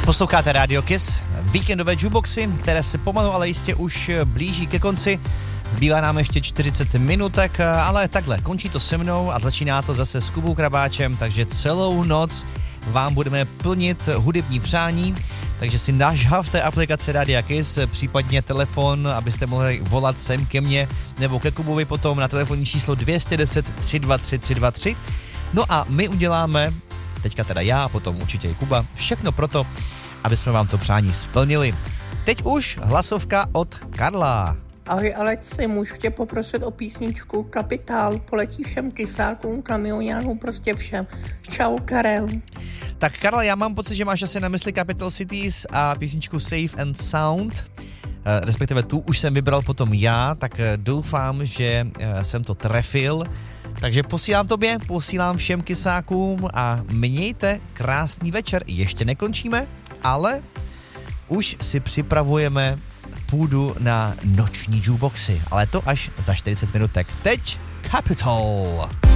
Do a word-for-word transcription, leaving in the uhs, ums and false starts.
Posloucháte Radio Kiss, víkendové jukeboxy, které se pomalu, ale jistě už blíží ke konci. Zbývá nám ještě čtyřicet minutek, ale takhle, končí to se mnou a začíná to zase s Kubou Krabáčem, takže celou noc vám budeme plnit hudební přání, takže si nažhavte aplikaci Radio Kiss, případně telefon, abyste mohli volat sem ke mně nebo ke Kubovi potom na telefonní číslo dvě set deset tři dva tři tři dva tři. No a my uděláme, teďka teda já a potom určitě i Kuba, všechno proto, aby jsme vám to přání splnili. Teď už hlasovka od Karla. Ahoj Alexi, můžu tě poprosit o písničku Kapitál, poletí všem kysákům, kamioňákům, prostě všem. Čau, Karel. Tak Karla, já mám pocit, že máš asi na mysli Capital Cities a písničku Safe and Sound, respektive tu už jsem vybral potom já, tak doufám, že jsem to trefil. Takže posílám tobě, posílám všem kysákům a mějte krásný večer. Ještě nekončíme, ale už si připravujeme půdu na noční jukeboxy, ale to až za čtyřicet minutek. Teď Capitol.